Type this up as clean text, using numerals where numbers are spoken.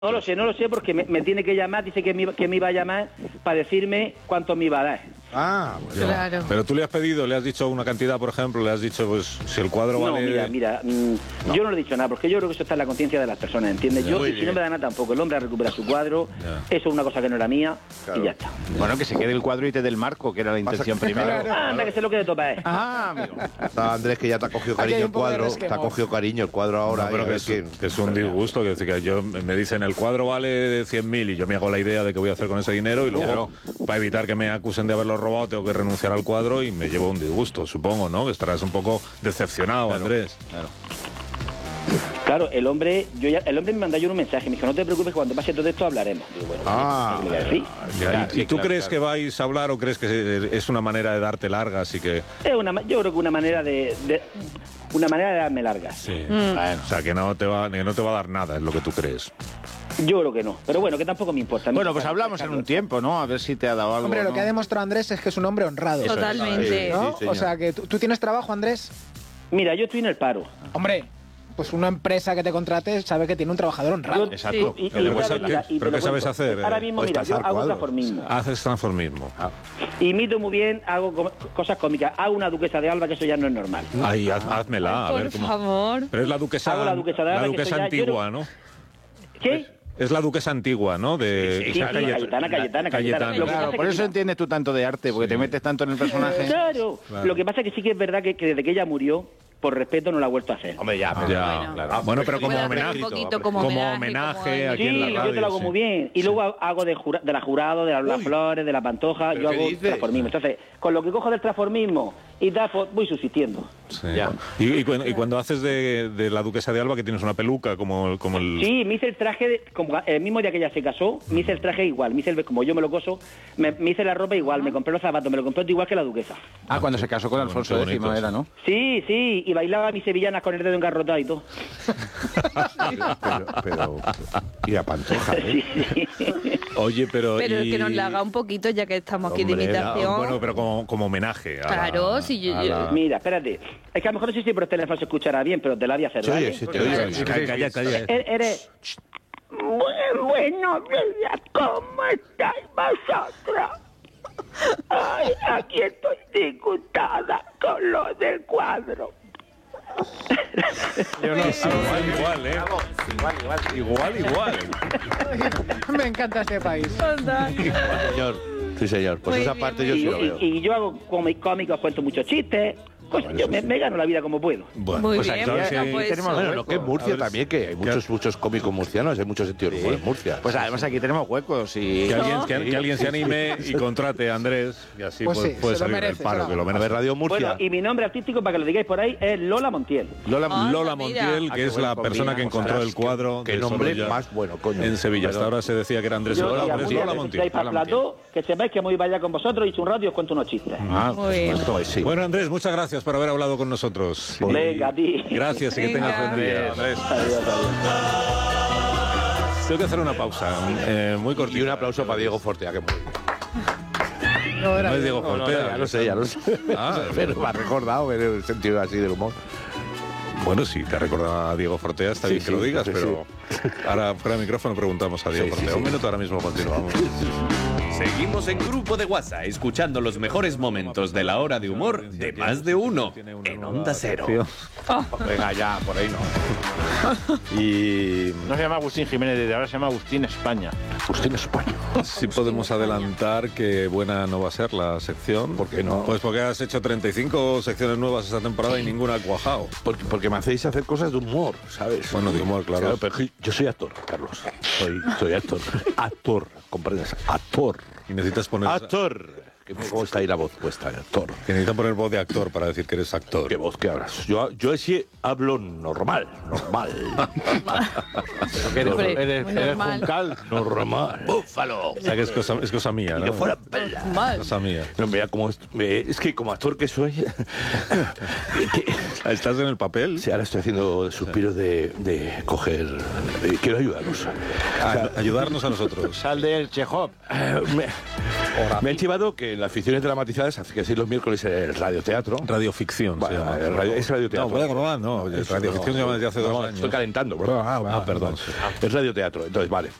No lo sé porque me tiene que llamar, dice que me iba a llamar para decirme cuánto me iba a dar. Ah, bueno. Claro. Pero tú le has pedido, le has dicho una cantidad, por ejemplo, le has dicho, pues, si el cuadro vale... Mira, yo no le he dicho nada, porque yo creo que eso está en la conciencia de las personas, ¿entiendes? Yo, si no me da nada tampoco, el hombre recupera su cuadro, eso es una cosa que no era mía, y ya está. Bueno, que se quede el cuadro y te dé el marco, que era la intención primero. Anda, que se lo quede topa, Ah, amigo. Andrés, que ya te ha cogido cariño el cuadro, te ha cogido cariño el cuadro ahora. No, pero que es un disgusto, que yo me dicen el cuadro vale 100.000 y yo me hago la idea de qué voy a hacer con ese dinero y luego, para evitar que me acusen de haberlo robado, tengo que renunciar al cuadro y me llevo un disgusto, supongo, ¿no? Que estarás un poco decepcionado, claro, Andrés. Claro, el hombre me mandó un mensaje, me dijo, no te preocupes, cuando pase todo esto hablaremos. Digo, bueno, ¿Y tú crees que vais a hablar o crees que es una manera de darte largas y que...? Yo creo que una manera de darme largas. Sí. Bueno, o sea, que no te va a dar nada, es lo que tú crees. Yo creo que no, pero bueno, que tampoco me importa. Bueno, pues hablamos en un tiempo, ¿no? A ver si te ha dado algo. Hombre, lo que ha demostrado Andrés es que es un hombre honrado. Totalmente. ¿No? Sí, o sea, que tú tienes trabajo, Andrés. Mira, yo estoy en el paro. Hombre, pues una empresa que te contrate sabe que tiene un trabajador honrado. Exacto. ¿Pero qué sabes hacer? Ahora mismo, mira, yo hago transformismo. Haces transformismo. Imito muy bien, hago cosas cómicas. Hago una duquesa de Alba, que eso ya no es normal. Ay, házmela, a ver Por cómo... favor. Pero es la duquesa, Hago la duquesa de Alba, la duquesa antigua, ¿no? ¿Qué? Es la duquesa antigua, ¿no? Sí, Cayetana. Claro, por eso entiendes tú tanto de arte, porque te metes tanto en el personaje. Claro. Lo que pasa es que sí que es verdad que desde que ella murió, por respeto no la ha vuelto a hacer. Hombre, ya, claro. Bueno, pero como Puede hacer homenaje. un poquito como homenaje aquí en la radio. Yo te lo hago muy bien. Y luego hago de la jurado, de las flores, de la pantoja, yo hago transformismo. Entonces, con lo que cojo del transformismo y tal, pues voy subsistiendo. Sí. Y cuando haces de la duquesa de Alba, que tienes una peluca como el... Sí, me hice el traje, como el mismo día que ella se casó, me hice el traje igual, como yo me lo coso, me hice la ropa igual, me compré los zapatos, me lo compré igual que la duquesa. Ah, cuando se casó con Alfonso X era, ¿no? Sí, y bailaba mis sevillanas con el dedo engarrotado y todo. pero y a Pantoja, Sí. Oye, pero que nos la haga un poquito, ya que estamos aquí de imitación. Bueno, pero como homenaje. Claro, si yo... Mira, espérate. Es que a lo mejor no sé si por teléfono se escuchará bien, pero te la voy a hacer. Sí, ¿vale? sí, te oye. Calla. Eres... Buenos días, ¿cómo estáis vosotros? Ay, aquí estoy disgustada con lo del cuadro. Yo no sé. Igual. Me encanta este país. Sí, señor. Pues Muy esa bien, parte yo sí lo veo. Y yo hago cómicos, cuento muchos chistes. Pues yo me gano la vida como puedo. Bueno, Muy pues bien, aquí pues, tenemos Bueno, hueco. lo que es Murcia también, que hay muchos cómicos murcianos, hay mucho sentido del humor en Murcia. Pues además aquí tenemos huecos y... Que alguien se anime y contrate a Andrés y así Pues sí, puede se lo salir del merece, paro, claro. que lo A ver, merece. Radio Murcia. Bueno, y mi nombre artístico, para que lo digáis por ahí, es Lola Montiel. Lola mira. Montiel, que qué es buena la persona que combina. encontró el cuadro Qué de nombre Sorolla más bueno, coño. en Sevilla. Hasta ahora se decía que era Andrés Yo, Sorolla, y pero es algún día Lola que Montiel. estáis para el plató, que sepáis que voy para allá con vosotros, y un rato y os cuento unos chistes. Muy bien. Pues sí. Bueno, Andrés, muchas gracias por haber hablado con nosotros. Venga, a ti. Gracias y que tengas Venga. buen día, Andrés. Adiós. Tengo que hacer una pausa muy cortita. Y un aplauso para Diego Fortea, que muy bien. No, No es Diego Fortea. Ya lo sé. Ah, Pero me ha recordado en el sentido así del humor. Bueno, sí, te recordaba a Diego Fortea, está bien que lo digas, sí, pero ahora fuera de micrófono preguntamos a Diego Fortea. Un minuto, ahora mismo continuamos. Seguimos en Grupo de WhatsApp, escuchando los mejores momentos de la hora de humor de Más de Uno en Onda Cero. Venga, ya, por ahí no. Y No se llama Agustín Jiménez, desde ahora se llama Agustín España. Agustín España. sí podemos adelantar que buena no va a ser la sección. ¿Por qué no? Pues porque has hecho 35 secciones nuevas esta temporada y ninguna ha cuajado. Porque me hacéis hacer cosas de humor, ¿sabes? Bueno, de humor, claro. Pero yo soy actor, Carlos. Soy actor. Actor, ¿comprendes? Actor. Y necesitas poner... Actor. ¿Cómo está ahí la voz puesta? Actor. Que necesitas poner voz de actor para decir que eres actor. ¿Qué voz que hablas? Yo sí hablo normal. Eres normal. Juncal. Normal. Búfalo. O sea que es cosa mía, ¿no? Que fuera bella. Mal. Cosa mía. No, mira, es que como actor que soy... ¿Estás en el papel? Sí, ahora estoy haciendo suspiros de coger... quiero ayudarlos. Ayudarnos a nosotros. Sal del Chekhov. Me han chivado que en las ficciones dramatizadas hace que sí los miércoles el radioteatro. Radioficción. Bueno, se llama. es radioteatro. No, puede acordar, no. Radioficción se llama desde hace 2 años. Estoy calentando. Perdón. Es radioteatro, entonces vale.